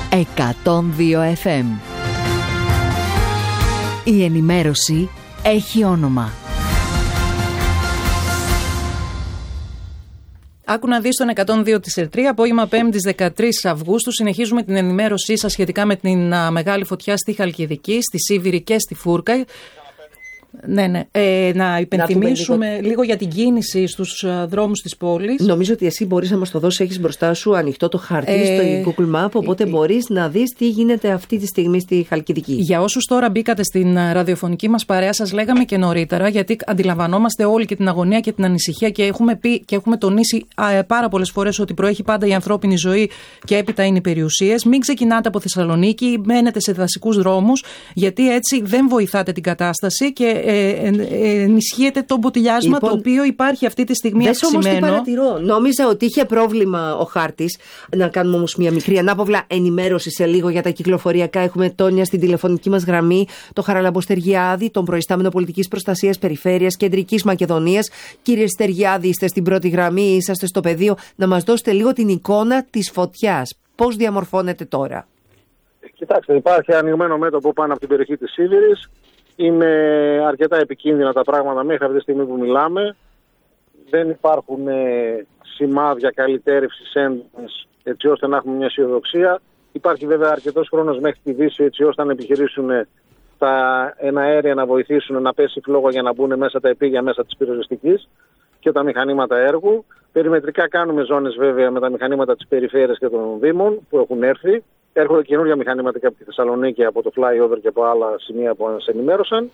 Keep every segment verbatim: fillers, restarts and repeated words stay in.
εκατόν δύο εφ εμ. Η ενημέρωση έχει όνομα. Άκου να δεις τον εκατόν δύο της ΕΡΤΡΙ, απόγευμα πέμπτης δεκατρείς Αυγούστου. Συνεχίζουμε την ενημέρωσή σας σχετικά με την α, μεγάλη φωτιά στη Χαλκιδική, στη Σίβηρη και στη Φούρκα. Ναι, ναι. Ε, να υπενθυμίσουμε λίγο... λίγο για την κίνηση στους uh, δρόμους της πόλης. Νομίζω ότι εσύ μπορείς να μας το δώσεις, έχεις μπροστά σου ανοιχτό το χαρτί ε... στο Google Map, οπότε ε... μπορείς να δεις τι γίνεται αυτή τη στιγμή στη Χαλκιδική. Για όσους τώρα μπήκατε στην ραδιοφωνική μας παρέα, σας λέγαμε και νωρίτερα, γιατί αντιλαμβανόμαστε όλοι και την αγωνία και την ανησυχία και έχουμε πει και έχουμε τονίσει α, πάρα πολλές φορές ότι προέχει πάντα η ανθρώπινη ζωή και έπειτα είναι οι περιουσίες. Μην ξεκινάτε από Θεσσαλονίκη, μένετε σε δασικούς δρόμους, γιατί έτσι δεν βοηθάτε την κατάσταση και Ε, ε, ε, ενισχύεται το μποτιλιάσμα, λοιπόν, το οποίο υπάρχει αυτή τη στιγμή αυξημένο. Όμως τι παρατηρώ. Νόμιζα ότι είχε πρόβλημα ο χάρτης. Να κάνουμε όμως μια μικρή ανάπαυλα ενημέρωση σε λίγο για τα κυκλοφοριακά. Έχουμε Τόνια στην τηλεφωνική μας γραμμή, το Χαράλαμπο Στεργιάδη, τον προϊστάμενο πολιτικής προστασίας περιφέρειας Κεντρικής Μακεδονίας. Κύριε Στεργιάδη, είστε στην πρώτη γραμμή, είσαστε στο πεδίο. Να μας δώσετε λίγο την εικόνα της φωτιάς. Πώς διαμορφώνεται τώρα? Κοιτάξτε, υπάρχει ανοιγμένο μέτωπο πάνω από την περιοχή της Σίβηρης. Είναι αρκετά επικίνδυνα τα πράγματα μέχρι αυτή τη στιγμή που μιλάμε. Δεν υπάρχουν ε, σημάδια καλυτέρευσης έντονης έτσι ώστε να έχουμε μια αισιοδοξία. Υπάρχει βέβαια αρκετός χρόνος μέχρι τη Δύση έτσι ώστε να επιχειρήσουν τα εναέρια να βοηθήσουν να πέσει φλόγα για να μπουν μέσα τα επίγεια μέσα της πυροσβεστικής και τα μηχανήματα έργου. Περιμετρικά κάνουμε ζώνες βέβαια με τα μηχανήματα της περιφέρειας και των Δήμων που έχουν έρθει. Έρχονται καινούργια μηχανήματα και από τη Θεσσαλονίκη, από το flyover και από άλλα σημεία που μας ενημέρωσαν.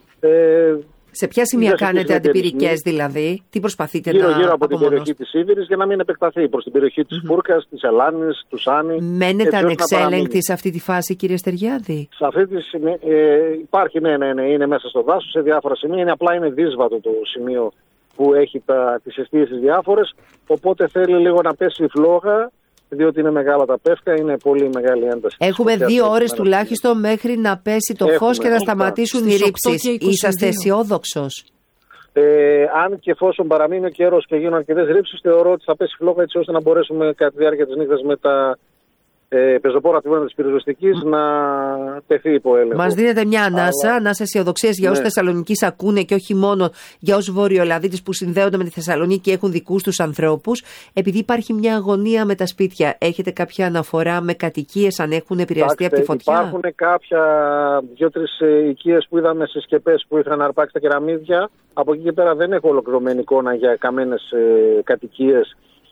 Ε, σε ποια σημεία κάνετε αντιπυρικές δηλαδή, τι προσπαθείτε γύρω, να γύρω από την απομονώσετε? περιοχή της Σίβηρης για να μην επεκταθεί προς την περιοχή της mm-hmm. Φούρκας, της Ελλάνης, του Σάνη. Μένετε ανεξέλεγκτοι σε αυτή τη φάση, κύριε Στεργιάδη? Σε αυτή τη σημεία ε, υπάρχει, ναι, ναι, ναι, είναι μέσα στο δάσος σε διάφορα σημεία. Είναι απλά είναι δύσβατο το σημείο που έχει τα, τις αιστείες διάφορες. Οπότε θέλει λίγο να πέσει η φλόγα, διότι είναι μεγάλα τα πεύκα, είναι πολύ μεγάλη ένταση. Έχουμε δύο ώρες τουλάχιστον μέχρι να πέσει το Έχουμε, φως και να σταματήσουν οι ρήψεις. Είσαστε αισιόδοξος? Ε, αν και εφόσον παραμείνει ο καιρός και γίνουν αρκετές ρήψεις, θεωρώ ότι θα πέσει φλόγα έτσι ώστε να μπορέσουμε κατά τη διάρκεια της νύχτας με τα ε, πεζοπόρα τμήματα της πυροσβεστικής να τεθεί υπό έλεγχο. Μας δίνετε μια ανάσα, ανάσα αισιοδοξίας για όσους ναι. Θεσσαλονικείς ακούνε και όχι μόνο για όσους Βορειοελλαδίτες που συνδέονται με τη Θεσσαλονίκη και έχουν δικούς τους ανθρώπους. Επειδή υπάρχει μια αγωνία με τα σπίτια, έχετε κάποια αναφορά με κατοικίες αν έχουν επηρεαστεί από τη φωτιά? Υπάρχουν κάποια δύο-τρεις οικίες που είδαμε σε σκεπές που είχαν αρπάξει τα κεραμίδια. Από εκεί και πέρα δεν έχω ολοκληρωμένη εικόνα για καμένες ε, κατοικίες.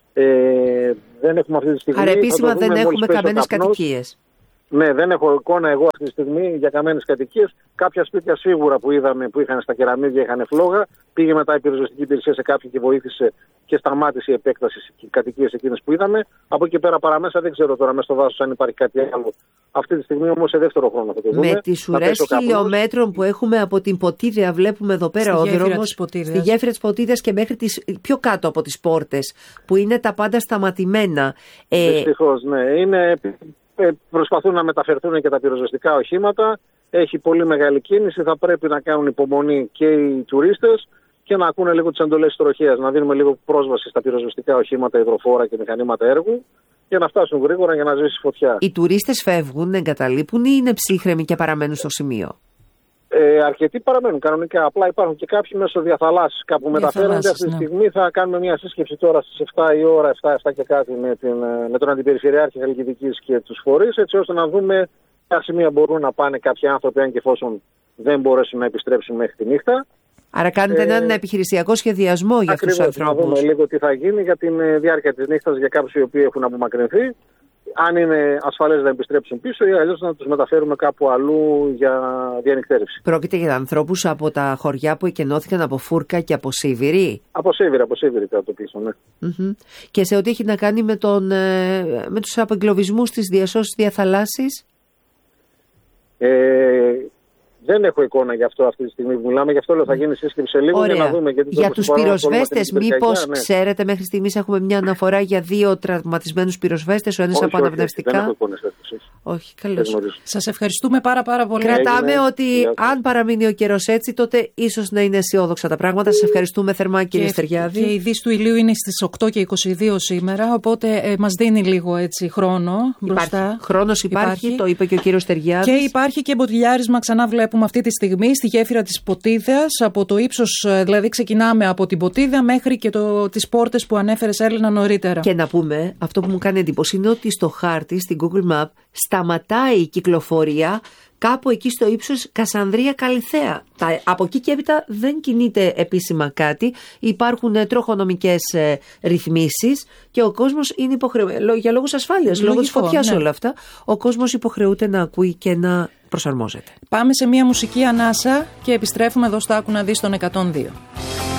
Ε, δεν έχουμε αυτή τη στιγμή. Άρα επίσημα δεν έχουμε καμένες κατοικίες. Ναι, δεν έχω εικόνα εγώ αυτή τη στιγμή για καμένες κατοικίες. Κάποια σπίτια σίγουρα που είδαμε που είχαν στα κεραμίδια είχαν φλόγα. Πήγε μετά η πυροσβεστική υπηρεσία σε κάποιον και βοήθησε και σταμάτησε η επέκταση στις κατοικίες εκείνες που είδαμε. Από εκεί πέρα παραμέσα δεν ξέρω τώρα μέσα στο δάσος αν υπάρχει κάτι άλλο. Αυτή τη στιγμή όμως σε δεύτερο χρόνο θα το δούμε. Με τις ουρές χιλιόμετρων που έχουμε από την Ποτίδια, βλέπουμε εδώ πέρα στη ο δρόμος στη γέφυρα της Ποτίδιας και μέχρι τις, πιο κάτω από τις πόρτες που είναι τα πάντα σταματημένα. Ε... Δυστυχώς, ναι. Είναι... Προσπαθούν να μεταφερθούν και τα πυροσβεστικά οχήματα. Έχει πολύ μεγάλη κίνηση. Θα πρέπει να κάνουν υπομονή και οι τουρίστες και να ακούνε λίγο τις εντολές της τροχέας. Να δίνουμε λίγο πρόσβαση στα πυροσβεστικά οχήματα, υδροφόρα και μηχανήματα έργου για να φτάσουν γρήγορα για να σβήσει φωτιά. Οι τουρίστες φεύγουν, εγκαταλείπουν ή είναι ψύχρεμοι και παραμένουν στο σημείο? Ε, αρκετοί παραμένουν κανονικά. Απλά υπάρχουν και κάποιοι μέσω διαθαλάσσης κάπου μεταφέρονται. Αυτή τη ναι. στιγμή θα κάνουμε μια σύσκεψη τώρα στις εφτά η ώρα, εφτά, εφτά και κάτι με, την, με τον Αντιπεριφερειάρχη Χαλκιδικής και τους φορείς, έτσι ώστε να δούμε ποια σημεία μπορούν να πάνε κάποιοι άνθρωποι, αν και εφόσον δεν μπορέσουν να επιστρέψουν μέχρι τη νύχτα. Άρα κάνετε ε, έναν επιχειρησιακό σχεδιασμό για αυτούς τους ανθρώπους. Να δούμε λίγο τι θα γίνει για τη διάρκεια της νύχτας για κάποιους οι οποίοι έχουν απομακρυνθεί. Αν είναι ασφαλές να επιστρέψουν πίσω ή αλλιώς να τους μεταφέρουμε κάπου αλλού για διανυκτέρευση. Πρόκειται για ανθρώπους από τα χωριά που εκενώθηκαν από Φούρκα και από Σίβηρη. Από Σίβηρη, από Σίβηρη θα το πίσω, ναι. Mm-hmm. Και σε ό,τι έχει να κάνει με, τον, με τους απεγκλωβισμούς της διασώσης διαθαλάσσης. Ε, Δεν έχω εικόνα γι' αυτό αυτή τη στιγμή που μιλάμε, γι' αυτό λέω θα γίνει σύσκεψη σε λίγο. Ωραία. Για να δούμε. Γιατί για τους πυροσβέστες, μήπως ναι. ξέρετε, μέχρι στιγμής έχουμε μια αναφορά για δύο τραυματισμένους πυροσβέστες, ο ένας από αναπνευστικά. Δεν έχω εικόνες τέτοιες. Όχι, καλώς. Σας ευχαριστούμε πάρα πάρα πολύ. Κρατάμε Έγινε. ότι αν παραμείνει ο καιρός έτσι, τότε ίσως να είναι αισιόδοξα τα πράγματα. Σας ευχαριστούμε θερμά, κύριε Στεριάδη. Και η δύση του ηλίου είναι στις οκτώ και είκοσι δύο σήμερα, οπότε ε, μας δίνει λίγο έτσι χρόνο μπροστά. Υπάρχει. Χρόνος υπάρχει, υπάρχει, το είπε και ο κύριος Στεριάδης. Και υπάρχει και μποτιλιάρισμα, ξανά βλέπουμε αυτή τη στιγμή, στη γέφυρα της Ποτίδας. Από το ύψος, δηλαδή ξεκινάμε από την Ποτίδα μέχρι και το, τις πόρτες που ανέφερες, Έλληνα, νωρίτερα. Και να πούμε, αυτό που μου κάνει εντύπωση είναι ότι στο χάρτη, στην Google Map, σταματάει η κυκλοφορία κάπου εκεί στο ύψος Κασανδρία Καλιθέα. Τα, από εκεί και έπειτα δεν κινείται επίσημα κάτι. Υπάρχουν ε, τροχονομικές ε, ρυθμίσεις και ο κόσμος είναι υποχρεωμένος, για λόγους ασφάλειας, λόγω της φωτιάς, ναι. Όλα αυτά, ο κόσμος υποχρεούται να ακούει και να προσαρμόζεται. Πάμε σε μια μουσική ανάσα και επιστρέφουμε εδώ στο Άκου να δεις τον εκατόν δύο.